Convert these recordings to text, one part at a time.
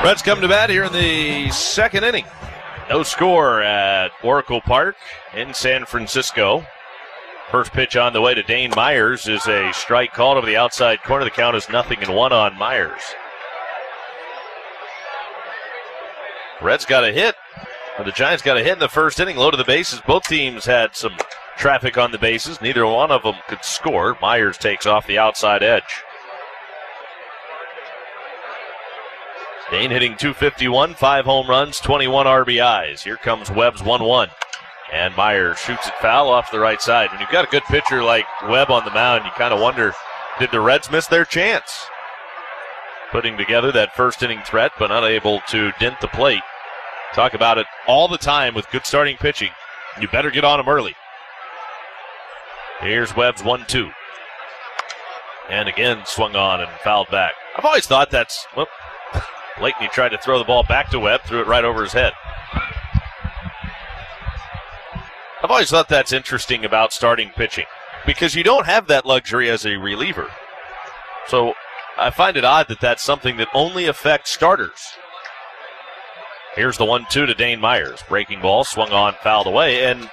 Reds come to bat here in the second inning. No score at Oracle Park in San Francisco. First pitch on the way to Dane Myers is a strike called over the outside corner. The count is 0-1 on Myers. Reds got a hit. The Giants got a hit in the first inning, loaded the bases. Both teams had some traffic on the bases. Neither one of them could score. Myers takes off the outside edge. Dane hitting .251, 5 home runs, 21 RBIs. Here comes Webb's 1-1. And Myers shoots it foul off the right side. When you've got a good pitcher like Webb on the mound, you kind of wonder, did the Reds miss their chance? Putting together that first inning threat, but unable to dent the plate. Talk about it all the time with good starting pitching. You better get on them early. Here's Webb's 1-2. And again swung on and fouled back. I've always thought that's... Well, Blakeney tried to throw the ball back to Webb, threw it right over his head. I've always thought that's interesting about starting pitching because you don't have that luxury as a reliever. So I find it odd that that's something that only affects starters. Here's the 1-2 to Dane Myers. Breaking ball, swung on, fouled away, and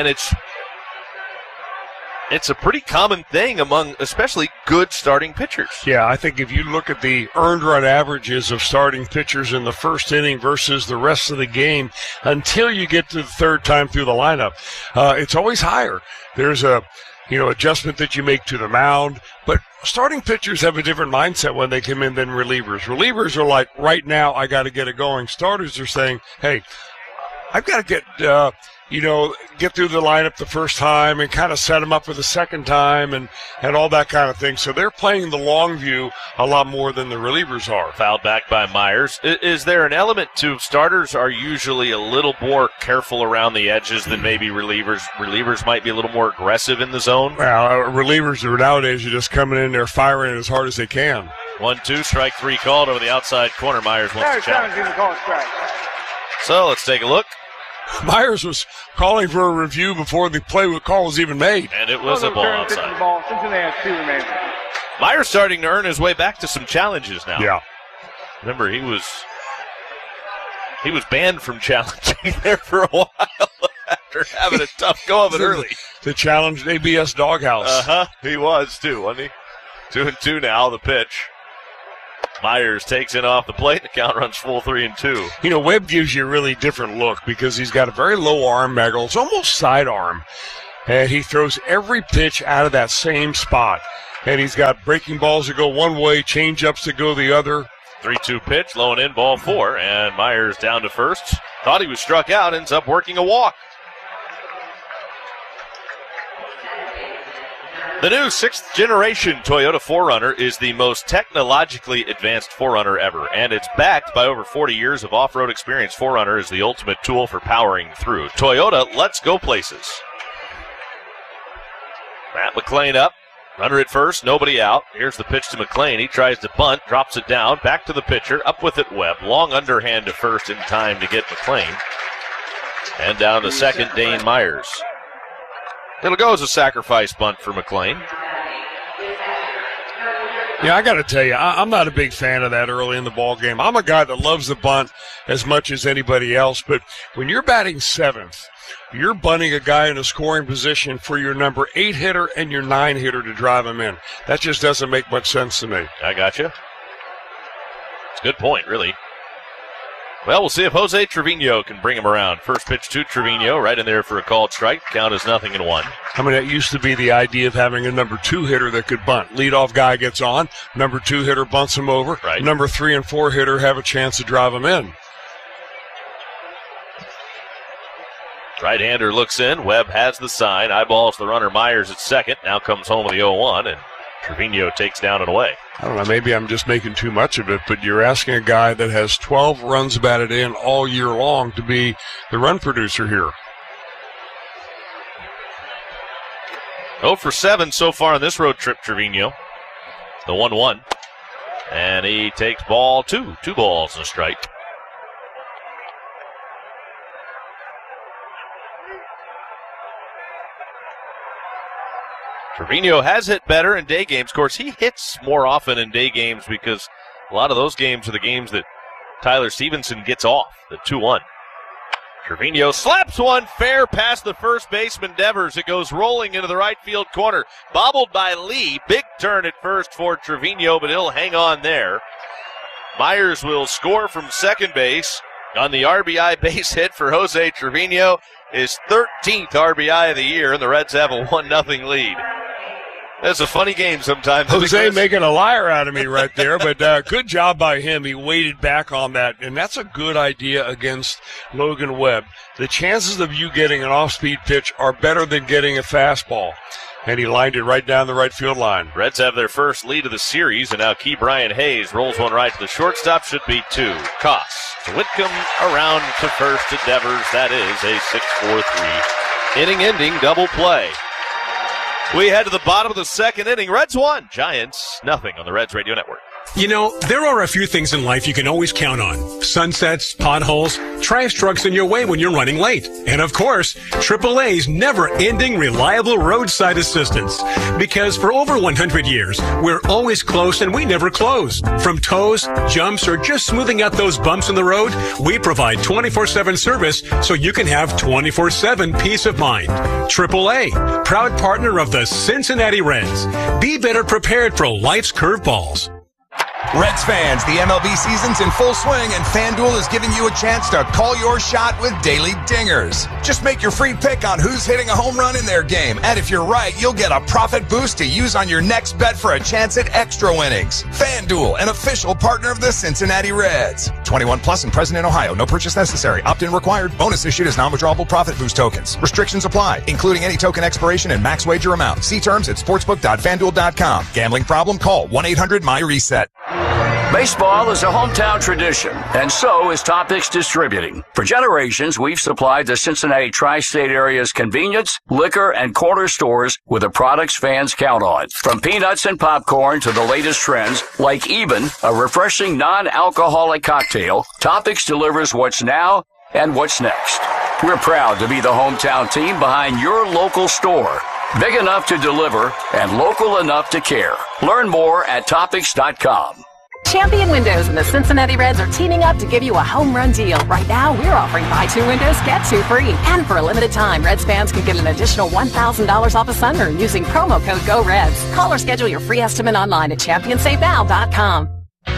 it's a pretty common thing among especially good starting pitchers. Yeah, I think if you look at the earned run averages of starting pitchers in the first inning versus the rest of the game, until you get to the third time through the lineup, it's always higher. There's a adjustment that you make to the mound, but starting pitchers have a different mindset when they come in than relievers. Relievers are like, right now I got to get it going. Starters are saying, hey, I've got to get through the lineup the first time and kind of set them up for the second time and all that kind of thing. So they're playing the long view a lot more than the relievers are. Fouled back by Myers. Is there an element to starters are usually a little more careful around the edges than maybe relievers? Relievers might be a little more aggressive in the zone? Well, relievers nowadays are just coming in there firing as hard as they can. 1-2, strike 3 called over the outside corner. Myers wants to challenge. So let's take a look. Myers was calling for a review before the call was even made. And it was a ball outside. Myers starting to earn his way back to some challenges now. Yeah. Remember, he was banned from challenging there for a while after having a tough go of it early. The challenged ABS doghouse. He was too, wasn't he? 2-2 now, the pitch. Myers takes it off the plate. The count runs full 3-2. Webb gives you a really different look because he's got a very low arm angle. It's almost sidearm. And he throws every pitch out of that same spot. And he's got breaking balls that go one way, change-ups that go the other. 3-2 pitch, low and in, ball 4. And Myers down to first. Thought he was struck out, ends up working a walk. The new 6th generation Toyota 4Runner is the most technologically advanced 4Runner ever, and it's backed by over 40 years of off-road experience. 4Runner is the ultimate tool for powering through. Toyota, let's go places. Matt McLean up, runner at first, nobody out. Here's the pitch to McLean. He tries to bunt, drops it down, back to the pitcher, up with it Webb. Long underhand to first in time to get McLean. And down to second, Dane Myers. It'll go as a sacrifice bunt for McLean. Yeah, I got to tell you, I'm not a big fan of that early in the ball game. I'm a guy that loves the bunt as much as anybody else, but when you're batting 7th, you're bunting a guy in a scoring position for your number 8 hitter and your 9 hitter to drive him in. That just doesn't make much sense to me. I got you. It's a good point, really. Well, we'll see if Jose Trevino can bring him around. First pitch to Trevino, right in there for a called strike. Count is 0-1. I mean, that used to be the idea of having a number 2 hitter that could bunt. Leadoff guy gets on, number 2 hitter bunts him over. Right. Number 3 and 4 hitter have a chance to drive him in. Right-hander looks in. Webb has the sign. Eyeballs the runner Myers at second. Now comes home with the 0-1, and Trevino takes down and away. I don't know, maybe I'm just making too much of it, but you're asking a guy that has 12 runs batted in all year long to be the run producer here. 0 for 7 so far on this road trip, Trevino. The 1-1. And he takes ball 2. 2 balls and a strike. Trevino has hit better in day games. Of course, he hits more often in day games because a lot of those games are the games that Tyler Stevenson gets off the 2-1. Trevino slaps one fair past the first baseman Devers. It goes rolling into the right field corner. Bobbled by Lee. Big turn at first for Trevino, but he'll hang on there. Myers will score from second base on the RBI base hit for Jose Trevino. His 13th RBI of the year, and the Reds have a 1-0 lead. That's a funny game sometimes. Jose making a liar out of me right there, but good job by him. He waited back on that, and that's a good idea against Logan Webb. The chances of you getting an off-speed pitch are better than getting a fastball, and he lined it right down the right field line. Reds have their first lead of the series, and now Key Brian Hayes rolls one right to the shortstop. Should be 2. Koss to Whitcomb, around to first to Devers. That is a 6-4-3 inning-ending double play. We head to the bottom of the second inning. Reds 1, Giants nothing on the Reds Radio Network. You know, there are a few things in life you can always count on. Sunsets, potholes, trash trucks in your way when you're running late. And of course, AAA's never-ending reliable roadside assistance. Because for over 100 years, we're always close and we never close. From tows, jumps, or just smoothing out those bumps in the road, we provide 24/7 service so you can have 24/7 peace of mind. AAA, proud partner of the Cincinnati Reds. Be better prepared for life's curveballs. Reds fans, the MLB season's in full swing, and FanDuel is giving you a chance to call your shot with daily dingers. Just make your free pick on who's hitting a home run in their game, and if you're right, you'll get a profit boost to use on your next bet for a chance at extra winnings. FanDuel, an official partner of the Cincinnati Reds. 21 plus in President, Ohio. No purchase necessary. Opt-in required. Bonus issued as non-withdrawable profit boost tokens. Restrictions apply, including any token expiration and max wager amount. See terms at sportsbook.fanduel.com. Gambling problem? Call 1-800-MY-RESET. Baseball is a hometown tradition, and so is Topics Distributing. For generations, we've supplied the Cincinnati tri-state area's convenience, liquor, and corner stores with the products fans count on. From peanuts and popcorn to the latest trends, like Even, a refreshing non-alcoholic cocktail, Topics delivers what's now and what's next. We're proud to be the hometown team behind your local store. Big enough to deliver and local enough to care. Learn more at Topics.com. Champion Windows and the Cincinnati Reds are teaming up to give you a home run deal. Right now, we're offering buy 2 windows, get 2 free. And for a limited time, Reds fans can get an additional $1,000 off a sunroom using promo code GOREDS. Call or schedule your free estimate online at ChampionSaveNow.com.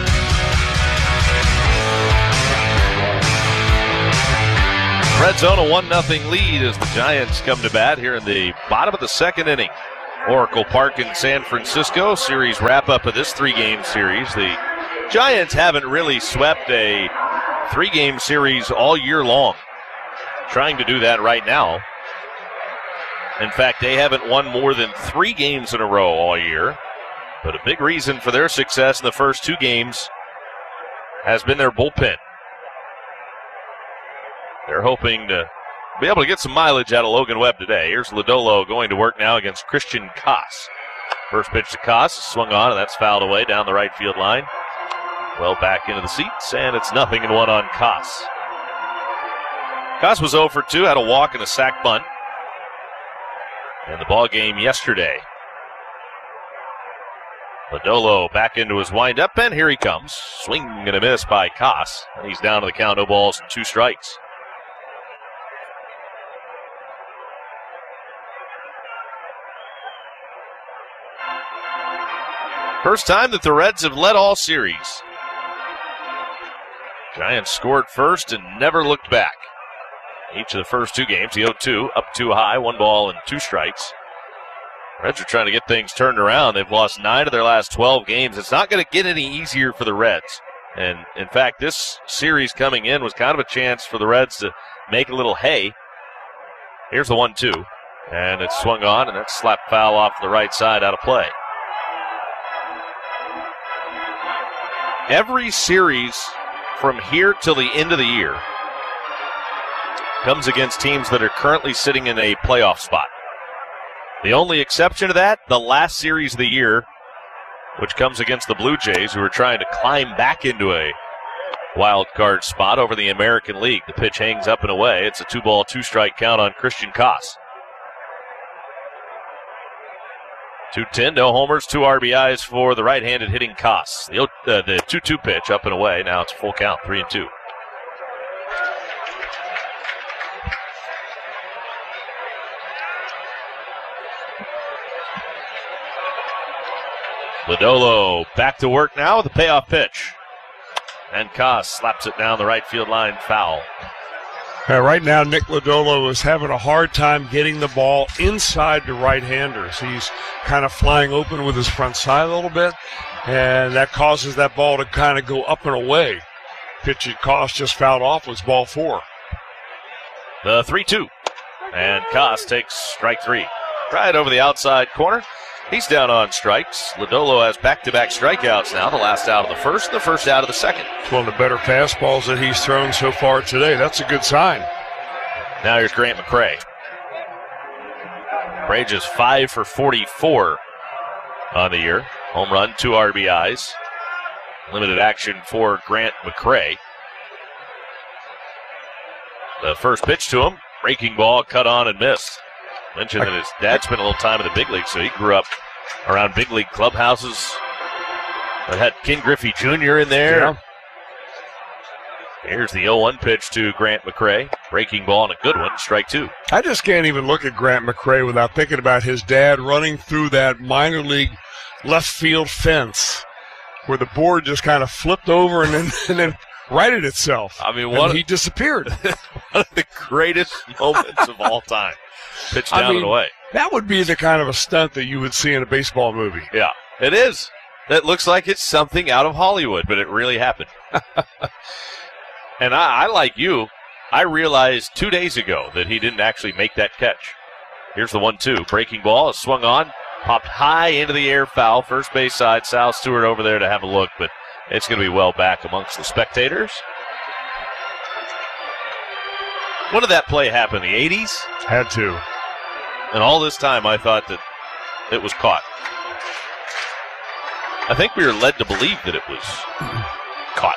Reds own a 1-0 lead as the Giants come to bat here in the bottom of the second inning. Oracle Park in San Francisco. Series wrap-up of this 3-game series. The Giants haven't really swept a 3-game series all year long. Trying to do that right now. In fact, they haven't won more than 3 games in a row all year. But a big reason for their success in the first 2 games has been their bullpen. They're hoping to be able to get some mileage out of Logan Webb today. Here's Lodolo going to work now against Christian Koss. First pitch to Koss, swung on, and that's fouled away down the right field line. Well back into the seats, and it's 0-1 on Koss. Koss was 0 for 2, had a walk and a sac bunt in the ball game yesterday. Lodolo back into his windup, and here he comes. Swing and a miss by Koss, and he's down to the count, 0 balls and 2 strikes. First time that the Reds have led all series. Giants scored first and never looked back. Each of the first 2 games, the 0-2, up 2 high, 1 ball and 2 strikes. Reds are trying to get things turned around. They've lost 9 of their last 12 games. It's not going to get any easier for the Reds. And, in fact, this series coming in was kind of a chance for the Reds to make a little hay. Here's the 1-2. And it's swung on, and that's slapped foul off the right side out of play. Every series from here till the end of the year comes against teams that are currently sitting in a playoff spot. The only exception to that, the last series of the year, which comes against the Blue Jays, who are trying to climb back into a wild card spot over the American League. The pitch hangs up and away. It's a 2 ball, 2 strike count on Christian Koss. 2-10, no homers, 2 RBIs for the right-handed hitting Koss. The 2-2 pitch up and away. Now it's a full count, 3-2. Lodolo back to work now with the payoff pitch. And Koss slaps it down the right field line, foul. Right now, Nick Lodolo is having a hard time getting the ball inside the right-handers. He's kind of flying open with his front side a little bit, and that causes that ball to kind of go up and away. Pitch that Koss just fouled off was ball 4. The 3-2. And Koss takes strike 3. Right over the outside corner. He's down on strikes. Lodolo has back-to-back strikeouts now, the last out of the first, the first out of the second. It's one of the better fastballs that he's thrown so far today. That's a good sign. Now here's Grant McCray. McCray just 5 for 44 on the year. Home run, 2 RBIs. Limited action for Grant McCray. The first pitch to him, breaking ball, cut on and missed. Mentioned that his dad spent a little time in the big league, so he grew up around big league clubhouses. That had Ken Griffey Jr. in there. Yeah. Here's the 0-1 pitch to Grant McCray. Breaking ball and a good one, strike 2. I just can't even look at Grant McCray without thinking about his dad running through that minor league left field fence where the board just kind of flipped over and then righted itself. I mean, he disappeared. One of the greatest moments of all time. Pitch down and away. That would be the kind of a stunt that you would see in a baseball movie. Yeah, it is. It looks like it's something out of Hollywood, but it really happened. And I, like you, I realized 2 days ago that he didn't actually make that catch. Here's the 1-2. Breaking ball is swung on, popped high into the air, foul. First base side, Sal Stewart over there to have a look, but it's going to be well back amongst the spectators. When did that play happen? The 80s? Had to. And all this time I thought that it was caught. I think we were led to believe that it was caught.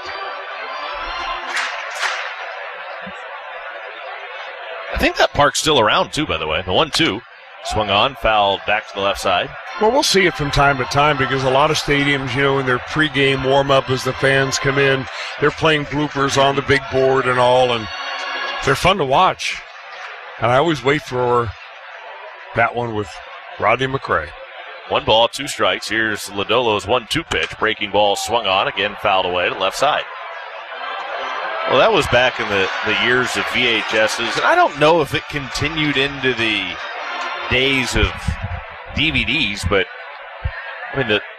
I think that park's still around, too, by the way. The 1-2 swung on, fouled back to the left side. Well, we'll see it from time to time because a lot of stadiums, in their pregame warm-up as the fans come in, they're playing bloopers on the big board and all, and they're fun to watch. And I always wait for that one with Rodney McCray. 1 ball, 2 strikes. Here's Lodolo's 1-2 pitch. Breaking ball swung on, again fouled away to left side. Well, that was back in the years of VHSs, and I don't know if it continued into the days of DVDs, but I mean,